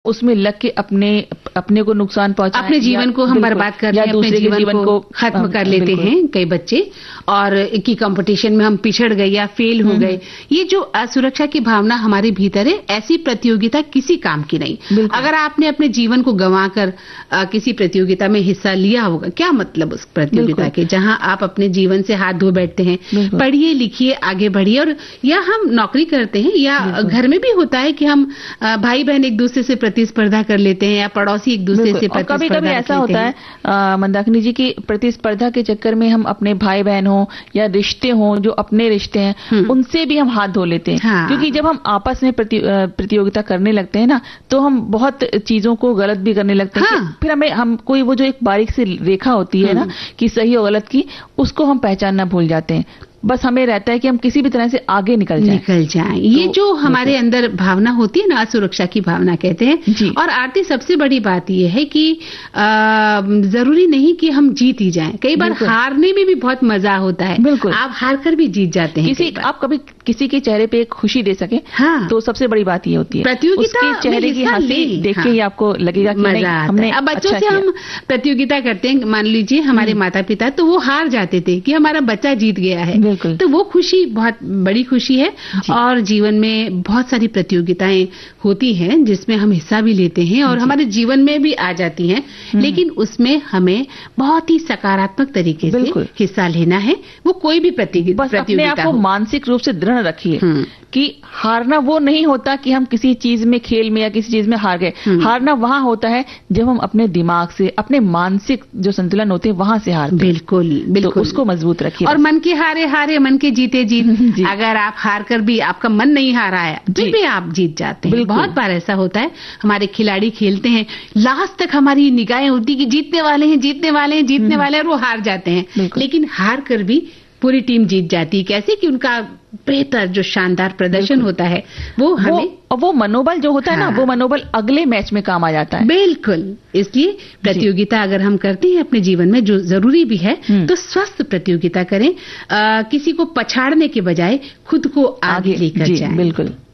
उसमें लग के अपने को नुकसान पहुंचाएं, अपने जीवन को हम बर्बाद कर रहे हैं, अपने जीवन को खत्म कर लेते हैं कई बच्चे, और की कंपटीशन में हम पिछड़ गए या फेल हो गए। ये जो असुरक्षा की भावना हमारे भीतर है, ऐसी प्रतियोगिता किसी काम की नहीं। अगर आपने अपने जीवन को गंवाकर किसी प्रतियोगिता में हिस्सा लिया होगा, क्या मतलब उस प्रतियोगिता के, जहां आप अपने जीवन से हाथ धो बैठते हैं। पढ़िए लिखिए आगे बढ़िए, और या हम नौकरी करते हैं या घर में भी होता है कि हम भाई बहन एक दूसरे से प्रतिस्पर्धा कर लेते हैं, या पड़ोसी एक दूसरे से प्रतिस्पर्धा। कभी कभी ऐसा होता है मंदाकिनी जी की प्रतिस्पर्धा के चक्कर में हम अपने भाई बहन हो या रिश्ते हो, जो अपने रिश्ते हैं, उनसे भी हम हाथ धो लेते हैं। क्योंकि जब हम आपस में प्रतियोगिता करने लगते हैं ना, तो हम बहुत चीजों को गलत भी करने लगते हैं। फिर हम कोई वो जो एक बारीक सी रेखा होती है ना कि सही और गलत की, उसको हम पहचानना भूल जाते हैं। बस हमें रहता है कि हम किसी भी तरह से आगे निकल जाएं। ये जो हमारे अंदर भावना होती है ना, असुरक्षा की भावना कहते हैं। और आरती, सबसे बड़ी बात ये है कि जरूरी नहीं कि हम जीत ही जाएं। कई बार हारने में भी बहुत मजा होता है। बिल्कुल, आप हार कर भी जीत जाते हैं। आप कभी किसी के चेहरे पे एक खुशी दे सके, तो सबसे बड़ी बात ये होती है। प्रतियोगिता चेहरे की हंसी देख के ही आपको लगेगा कि नहीं, हमने। अब बच्चों से हम प्रतियोगिता करते हैं, मान लीजिए हमारे माता पिता, तो वो हार जाते थे कि हमारा बच्चा जीत गया है, तो वो खुशी बहुत बड़ी खुशी है। और जीवन में बहुत सारी प्रतियोगिताएं होती हैं जिसमें हम हिस्सा भी लेते हैं और हमारे जीवन में भी आ जाती हैं, लेकिन उसमें हमें बहुत ही सकारात्मक तरीके से हिस्सा लेना है। वो कोई भी प्रतियोगिता अपने आप को मानसिक रूप से दृढ़ रखिए कि हारना वो नहीं होता कि हम किसी चीज में, खेल में या किसी चीज में हार गए। हारना वहां होता है जब हम अपने दिमाग से, अपने मानसिक जो संतुलन होते हैं, वहां से हारते हैं। बिल्कुल, तो उसको मजबूत रखिए। और मन के हारे हारे, मन के जीते जीत। अगर आप हार कर भी आपका मन नहीं हारा है, फिर भी आप जीत जाते हैं। बहुत बार ऐसा होता है, हमारे खिलाड़ी खेलते हैं, लास्ट तक हमारी निगाहें होती कि जीतने वाले हैं, जीतने वाले हैं, जीतने वाले हैं, और वो हार जाते हैं। लेकिन हार कर भी पूरी टीम जीत जाती है। कैसे कि उनका बेहतर जो शानदार प्रदर्शन होता है, वो हमें वो मनोबल जो होता है ना, वो मनोबल अगले मैच में काम आ जाता है। बिल्कुल, इसलिए प्रतियोगिता अगर हम करते हैं अपने जीवन में, जो जरूरी भी है, तो स्वस्थ प्रतियोगिता करें। किसी को पछाड़ने के बजाय खुद को आगे लेकर जाएं। बिल्कुल।